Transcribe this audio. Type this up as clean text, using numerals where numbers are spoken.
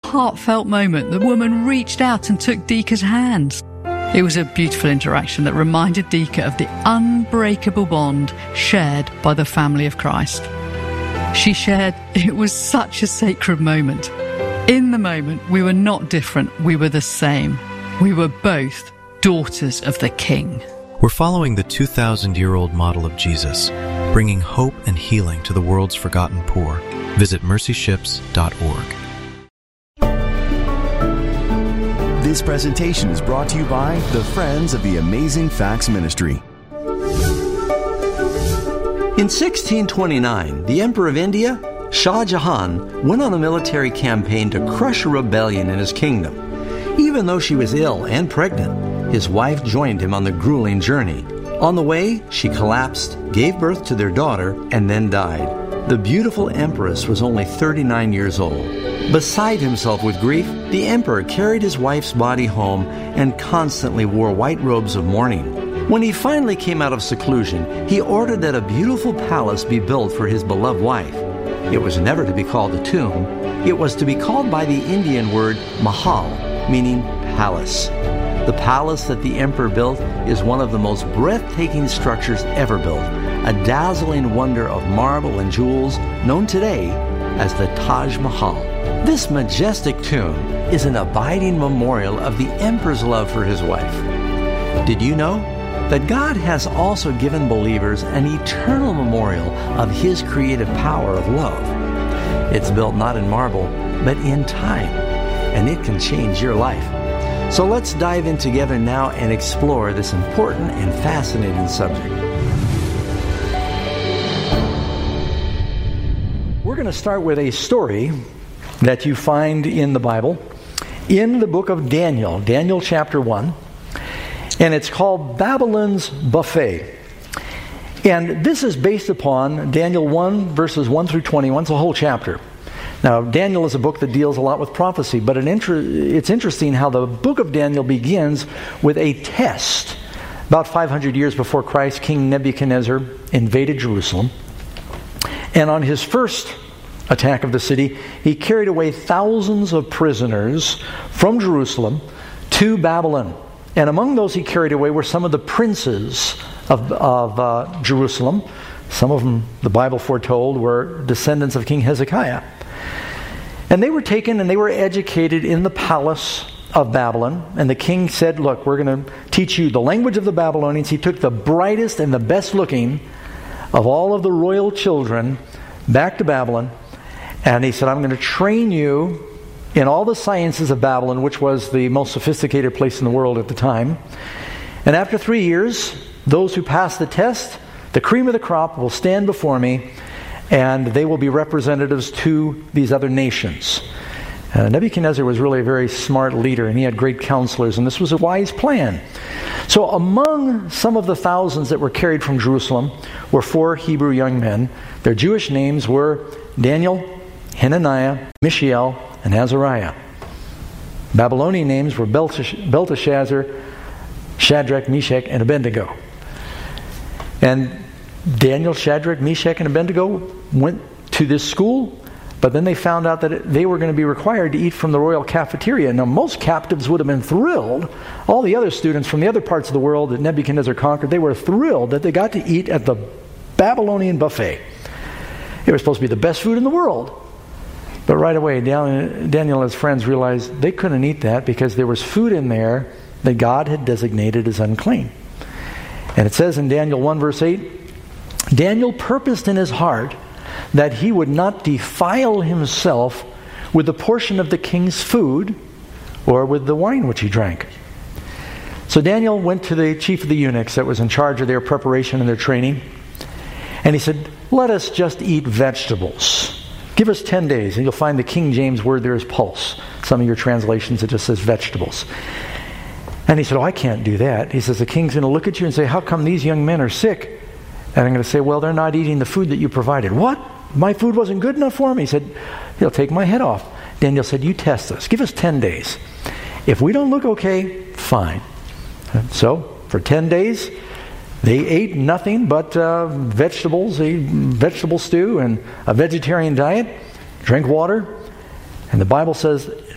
heartfelt moment, the woman reached out and took Dika's hands. It was a beautiful interaction that reminded Dika of the unbreakable bond shared by the family of Christ. She shared, it was such a sacred moment. In the moment, we were not different, we were the same. We were both daughters of the King. We're following the 2,000-year-old model of Jesus, bringing hope and healing to the world's forgotten poor. Visit mercyships.org. This presentation is brought to you by the Friends of the Amazing Facts Ministry. In 1629, the Emperor of India, Shah Jahan, went on a military campaign to crush a rebellion in his kingdom. Even though she was ill and pregnant, his wife joined him on the grueling journey. On the way, she collapsed, gave birth to their daughter, and then died. The beautiful empress was only 39 years old. Beside himself with grief, the emperor carried his wife's body home and constantly wore white robes of mourning. When he finally came out of seclusion, he ordered that a beautiful palace be built for his beloved wife. It was never to be called a tomb. It was to be called by the Indian word mahal, meaning palace. The palace that the emperor built is one of the most breathtaking structures ever built, a dazzling wonder of marble and jewels known today as the Taj Mahal. This majestic tomb is an abiding memorial of the emperor's love for his wife. Did you know that God has also given believers an eternal memorial of His creative power of love? It's built not in marble, but in time, and it can change your life. So let's dive in together now and explore this important and fascinating subject. We're going to start with a story that you find in the Bible, in the book of Daniel, Daniel chapter 1, and it's called Babylon's Buffet. And this is based upon Daniel 1, verses 1 through 21. It's a whole chapter. Now, Daniel is a book that deals a lot with prophecy, but it's interesting how the book of Daniel begins with a test. About 500 years before Christ, King Nebuchadnezzar invaded Jerusalem. And on his first attack of the city, he carried away thousands of prisoners from Jerusalem to Babylon. And among those he carried away were some of the princes of Jerusalem. Some of them, the Bible foretold, were descendants of King Hezekiah. And they were taken and they were educated in the palace of Babylon. And the king said, look, we're going to teach you the language of the Babylonians. He took the brightest and the best looking of all of the royal children back to Babylon. And he said, I'm going to train you in all the sciences of Babylon, which was the most sophisticated place in the world at the time. And after 3 years, those who pass the test, the cream of the crop, will stand before me, and they will be representatives to these other nations. Nebuchadnezzar was really a very smart leader, and he had great counselors, and this was a wise plan. So among some of the thousands that were carried from Jerusalem were 4 Hebrew young men. Their Jewish names were Daniel, Hananiah, Mishael, and Azariah. Babylonian names were Belteshazzar, Shadrach, Meshach, and Abednego. And Daniel, Shadrach, Meshach, and Abednego went to this school, but then they found out that they were going to be required to eat from the royal cafeteria. Now, most captives would have been thrilled. All the other students from the other parts of the world that Nebuchadnezzar conquered, they were thrilled that they got to eat at the Babylonian buffet. It was supposed to be the best food in the world. But right away, Daniel and his friends realized they couldn't eat that because there was food in there that God had designated as unclean. And it says in Daniel 1 verse 8, Daniel purposed in his heart that he would not defile himself with a portion of the king's food or with the wine which he drank. So Daniel went to the chief of the eunuchs that was in charge of their preparation and their training, and he said, let us just eat vegetables. Give us 10 days, and you'll find the King James word there is pulse. Some of your translations, it just says vegetables. And he said, I can't do that. He says, the king's going to look at you and say, how come these young men are sick? And I'm going to say, well, they're not eating the food that you provided. What? My food wasn't good enough for them? He said, he'll take my head off. Daniel said, you test us. Give us 10 days. If we don't look okay, fine. So, for 10 days, they ate nothing but vegetables, vegetable stew, and a vegetarian diet, drank water. And the Bible says,